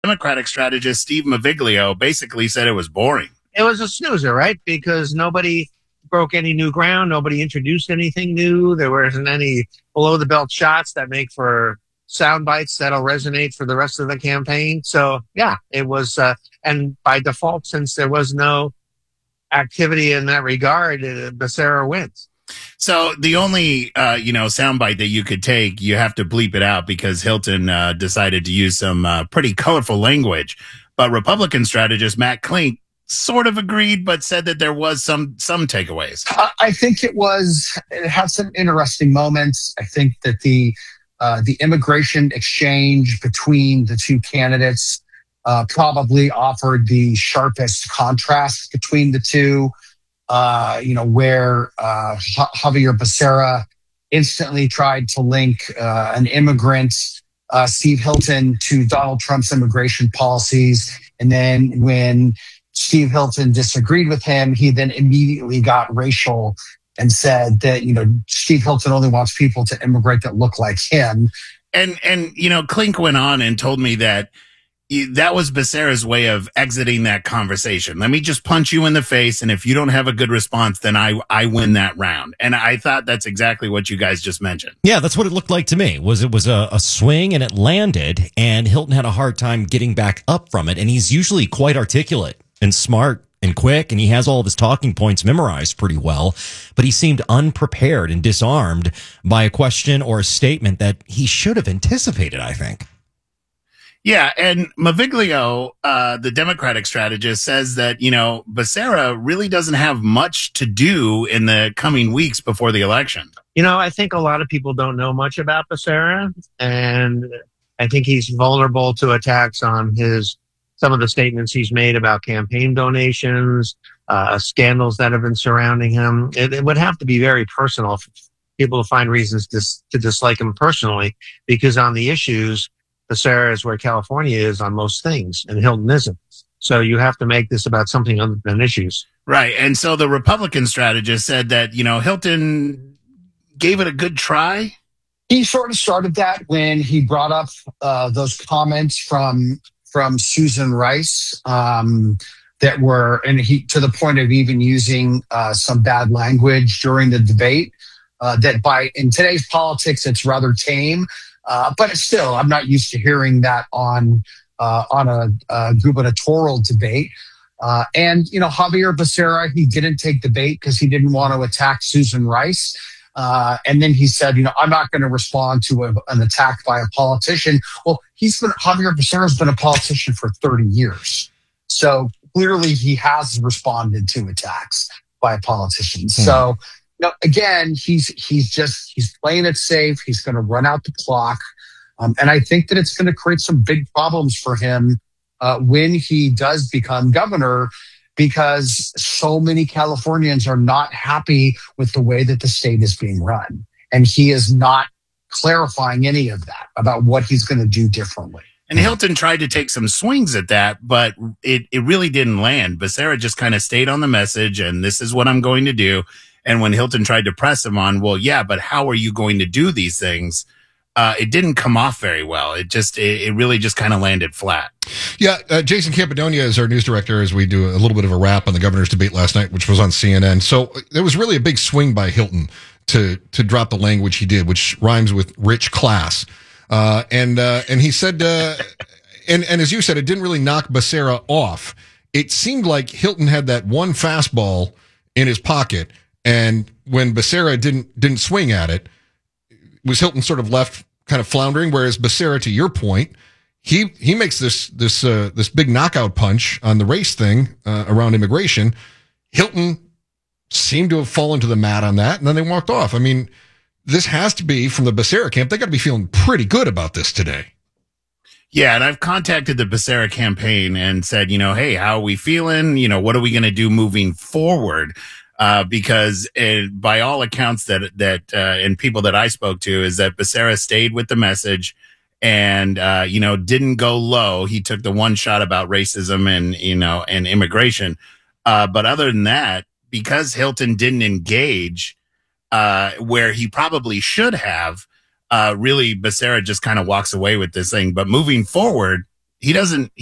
Democratic strategist Steve Maviglio basically said it was boring. It was a snoozer, right? Because nobody broke any new ground. Nobody introduced anything new. There wasn't any below the belt shots that make for sound bites that'll resonate for the rest of the campaign. So yeah, it was, and by default, since there was no activity in that regard, Becerra wins. So the only, soundbite that you could take, you have to bleep it out because Hilton decided to use some pretty colorful language. But Republican strategist Matt Klink sort of agreed, but said that there was some takeaways. I think it had some interesting moments. I think that the immigration exchange between the two candidates probably offered the sharpest contrast between the two. Where Javier Becerra instantly tried to link an immigrant, Steve Hilton, to Donald Trump's immigration policies. And then when Steve Hilton disagreed with him, he then immediately got racial and said that, Steve Hilton only wants people to immigrate that look like him. And Klink went on and told me that was Becerra's way of exiting that conversation. Let me just punch you in the face, and if you don't have a good response, then I win that round. And I thought that's exactly what you guys just mentioned. Yeah, that's what it looked like to me. It was a swing, and it landed, and Hilton had a hard time getting back up from it. And he's usually quite articulate and smart and quick, and he has all of his talking points memorized pretty well. But he seemed unprepared and disarmed by a question or a statement that he should have anticipated, I think. Yeah, and Maviglio, the Democratic strategist, says that, Becerra really doesn't have much to do in the coming weeks before the election. I think a lot of people don't know much about Becerra, and I think he's vulnerable to attacks on some of the statements he's made about campaign donations, scandals that have been surrounding him. It would have to be very personal for people to find reasons to dislike him personally, because on the issues, Becerra is where California is on most things, and Hilton isn't. So you have to make this about something other than issues. Right. And so the Republican strategist said that, Hilton gave it a good try. He sort of started that when he brought up those comments from Susan Rice that were, and he to the point of even using some bad language during the debate. That in today's politics, it's rather tame. But it's still, I'm not used to hearing that on a gubernatorial debate. Javier Becerra, he didn't take the bait because he didn't want to attack Susan Rice. And then he said, I'm not going to respond to an attack by a politician. Well, Javier Becerra's been a politician for 30 years. So clearly he has responded to attacks by politicians. So, again, he's playing it safe. He's going to run out the clock. And I think that it's going to create some big problems for him when he does become governor, because so many Californians are not happy with the way that the state is being run. And he is not clarifying any of that about what he's going to do differently. And Hilton tried to take some swings at that, but it really didn't land. Becerra just kind of stayed on the message, and this is what I'm going to do. And when Hilton tried to press him on, well, yeah, but how are you going to do these things? It didn't come off very well. It really just kind of landed flat. Yeah. Jason Campadonia is our news director as we do a little bit of a wrap on the governor's debate last night, which was on CNN. So there was really a big swing by Hilton to drop the language he did, which rhymes with rich class. And he said, and as you said, it didn't really knock Becerra off. It seemed like Hilton had that one fastball in his pocket. And when Becerra didn't swing at it, was Hilton sort of left kind of floundering? Whereas Becerra, to your point, he makes this big knockout punch on the race thing around immigration. Hilton seemed to have fallen to the mat on that, and then they walked off. I mean, this has to be from the Becerra camp. They got to be feeling pretty good about this today. Yeah, and I've contacted the Becerra campaign and said, hey, how are we feeling? What are we going to do moving forward? Because by all accounts that and people that I spoke to is that Becerra stayed with the message and, didn't go low. He took the one shot about racism and immigration. But other than that, because Hilton didn't engage, where he probably should have, really Becerra just kind of walks away with this thing. But moving forward, he doesn't